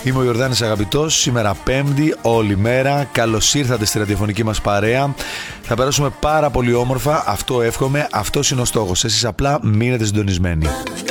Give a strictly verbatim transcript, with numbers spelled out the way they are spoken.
Είμαι ο Ιορδάνης Αγαπητός. Σήμερα Πέμπτη, όλη μέρα. Καλώς ήρθατε στη ραδιοφωνική μας παρέα. Θα περάσουμε πάρα πολύ όμορφα. Αυτό εύχομαι. Αυτός είναι ο στόχος. Εσείς απλά μείνετε συντονισμένοι.